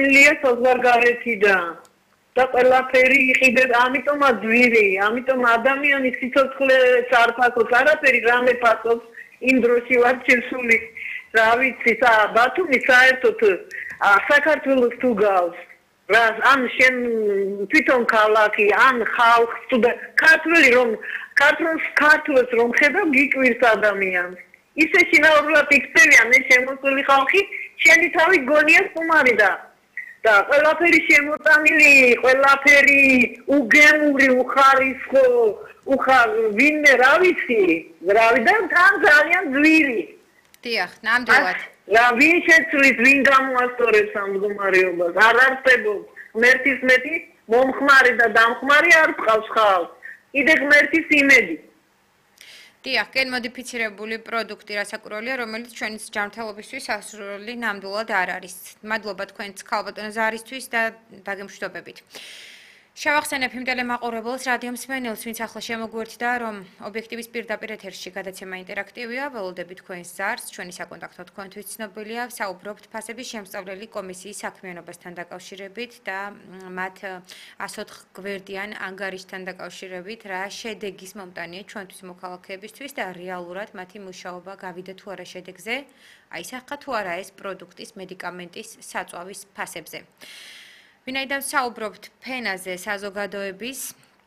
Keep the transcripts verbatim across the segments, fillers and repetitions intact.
შემოტანილია საზღვარგარეთიდან და ყველაფერი იყიდეთ, ამიტომაც ძვირი, ამიტომ ადამიანის სიცოცხლე სარფაკოს არაფერი რამე ფასობს იმ დროში ვარ ჩირსული, რა ვიცი, ბათუმი საერთოდ საქართველოს თუ გავს რა ან შენ თვითონ ქალაქი, ან ხალხს თუ და ქართველი რომ ქართველს ქართველს რომ ხედავ გიკვირს ადამიანს. ისე შინაურულად იქცევიან ეს შემოსული ხალხი, შენი თავი გონია სტუმარი და და ყველაფერი შემოტანილი, ყველაფერი უგემური, უხარისხო, უხარ ვინმე რა ვიცი, რა და თან ძალიან ძვირი. დიახ, ნამდვილად. რა ვინ შეცვლის, ვინ გამოასწორებს ამ მდგომარეობას? არ არსებობს. ღმერთის მეტი მომხმარი და დამხმარი არ ყავს ხალხს. კიდე ღმერთის იმედი. დიახ, გენმოდიფიცირებული პროდუქტი რასაკურველია, რომელიც ჩვენი ჯანმრთელობისთვის სასურველი ნამდვილად არ არის. მადლობა თქვენს ქალბატონო ზარისთვის და დაგემშვიდობებით. შევახსენებ იმ ტელემაყურებელს, რადიო მსმენელს, ვინც ახლა შემოგვერთდა, რომ ობიექტივის პირდაპირ ეთერში გადაცემა ინტერაქტივია, ველოდებით თქვენს ზარს, ჩვენი საკონტაქტო თქვენთვის ცნობილია, საუბრობთ ფასების შემსწავლელი კომისიის საქმიანობასთან დაკავშირებით და მათ ასოთხ გვერდიან ანგარიშთან დაკავშირებით, რა შედეგის მომტანია ჩვენთვის მოქალაქეებისთვის და რეალურად მათი მუშაობა გავიდა თუ არა შედეგზე, აისახა თუ არა ეს პროდუქტის, მედიკამენტის საწვავის ფასებზე. ვინაიდან საუბრობთ ფენაზე საზოგადოების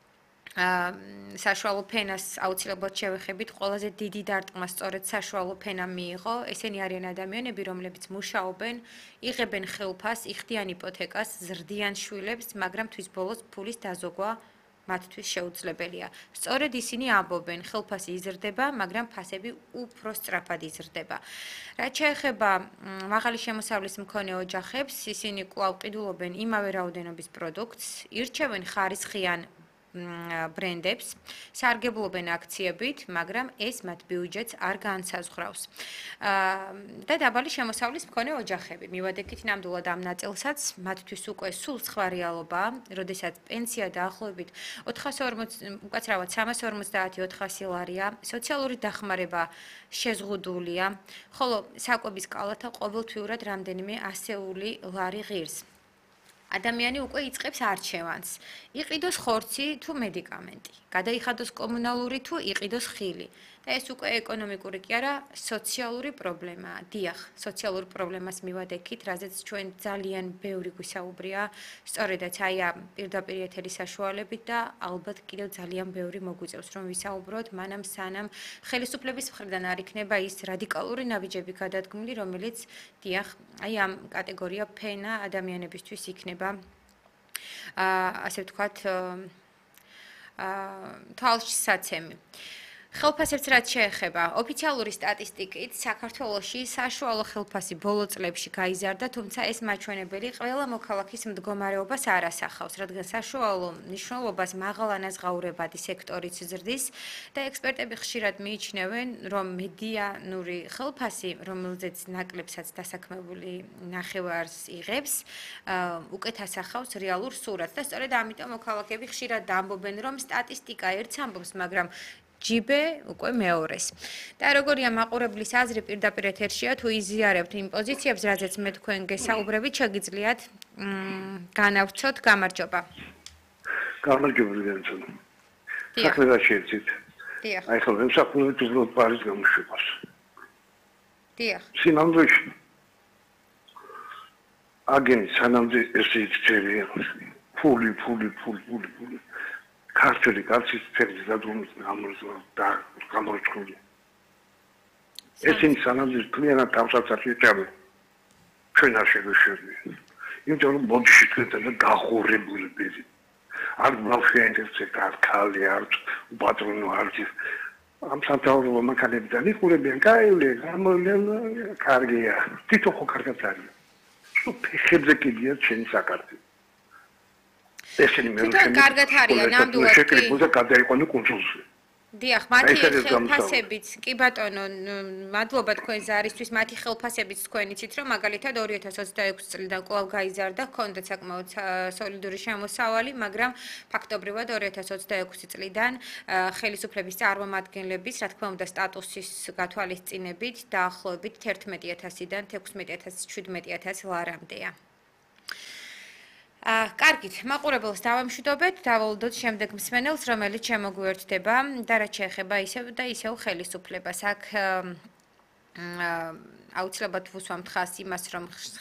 საშუალო ფენას აუცილებლად შევეხებით, ყველაზე დიდი დარტყმა სწორედ საშუალო ფენა მიიღო. ესენი არიან ადამიანები, რომლებიც მუშაობენ, იღებენ ხელფას, იხდიან იპოთეკას, ზრდიან შვილებს, მაგრამ თვის ბოლოს ფულის დაზოგვა მათთვის შეუძლებელია. სწორედ ისინი ამბობენ, ხელფასი იზრდება, მაგრამ ფასები უფრო სწრაფად იზრდება. რაც შეეხება მაღალი შემოსავლის მქონე ოჯახებს, ისინი კვლავ ყიდულობენ იმავე რაოდენობის პროდუქტს, ირჩევენ ხარისხიან ბრენდებს, სარგებლობენ აქციებით, მაგრამ ეს მათ ბიუჯეტს არ განსაზღვრავს. და დაბალი შემოსავლის მქონე ოჯახები. მივადექით ნამდვილად ამ ნაწილსაც, მათთვის უკვე სულ სხვა რეალობაა, როდესაც პენსია დაახლოებით ოთხას ორმოცი, უკაცრავად სამას ორმოცდაათი ოთხასი ლარია, სოციალური დახმარება შეზღუდულია, ხოლო საკვების კალათა ყოველთვიურად რამდენიმე ასეული ლარი ღირს. ადამიანი უკვე იწყებს არჩევანს. იყიდოს ხორცი თუ მედიკამენტი, გადაიხადოს კომუნალური თუ იყიდოს ხილი. და ეს უკვე ეკონომიკური კი არა, სოციალური პრობლემაა. დიახ, სოციალურ პრობლემას მივადექით, რაზეც ჩვენ ძალიან ბევრი გვისაუბრია, სწორედაც აი ამ პირდაპირ ეთერის საშუალებით და ალბათ კიდევ ძალიან ბევრი მოგვიწევს, რომ ვისაუბროთ, მანამ სანამ ხელისუფლების მხრიდან არ იქნება ის რადიკალური ნაბიჯები გადადგმული, რომელიც დიახ, აი ამ კატეგორია ფენა ადამიანებისთვის იქნება ასე ვთქვათ, თვალსაცემი. ხელფასებს რაც შეეხება, ოფიციალური სტატისტიკით საქართველოში საშუალო ხელფასი ბოლო წლებში გაიზარდა, თუმცა ეს მაჩვენებელი ყველა მოქალაქის მდგომარეობას არ ასახავს, რადგან საშუალო მნიშვნელობას მაღალანაზღაურებადი სექტორიც ზრდის და ექსპერტები ხშირად მიიჩნევენ, რომ მედიანური ხელფასი, რომელზეც ნაკლებსაც დასაქმებული ნახევარს იღებს, უკეთ ასახავს რეალურ სურათს და სწორედ ამიტომ მოქალაქეები ხშირად ამბობენ, რომ სტატისტიკა ერთს ამბობს, მაგრამ ჯიბე უკვე მეორეს. და როგორია მაყურებლის აზრი პირდაპირ ეთერშია, თუ იზიარებთ იმ პოზიციებს, რაზეც მე თქვენ გესაუბრებით, შეგიძლიათ განავრცოთ, გამარჯობა. გამარჯობა გენცო. საქმე რა შეეცით? დიახ. აი ხო, ემსახურებით უბრალოდ პარის გამოშვებას. დიახ. სინამდვილეში აგენი სანამდე ესე იწევია. ფული, ფული, ფული, ფული, ფული. ქართული კაცის ფერზე გადმოს გამორზო და გამორჩული. ესენი სანამდე კლიანად თავსაც აღიჭამენ. ჩვენ არ შეგვეშევია. იმიტომ რომ ბოდიში თქვენთან გახურებული ბიზი. არ გვაქვს არ ქალი, არ პატრონო, არ ამ სამთავრობო მანქანებიდან იყურებიან, კაივლე, გამოვლენ, კარგია. თვითონ ხო კარგად არის. სულ ფეხებზე კიდია ჩემი საკარტი. ესენი მე თვითონ კარგად არიან, ნამდვილად კი. შეკრიბულა გადაიყვანო კუნძულზე. დიახ, მათი ხელფასებიც, კი ბატონო, მადლობა თქვენ ზარისთვის, მათი ხელფასებიც თქვენ იცით, რომ მაგალითად ორი ათას ოცდაექვსი წლიდან კვლავ გაიზარდა, ჰქონდათ საკმაოდ სოლიდური შემოსავალი, მაგრამ ფაქტობრივად ორი ათას ოცდაექვსი წლიდან ხელისუფლების წარმომადგენლების, რა თქმა უნდა, სტატუსის გათვალისწინებით დაახლოებით თერთმეტი ათასიდან თექვსმეტი ათას, შვიდმეტი ათას ლარამდეა. კარგით, მაყურებელს დავამშვიდობეთ, დავალოდოთ შემდეგ მსმენელს, რომელიც შემოგვიერთდება და რაც შეეხება ისევ და ისევ ხელისუფლებას. აქ აუცილებლად ვუსვამთ ხაზს იმას, რომ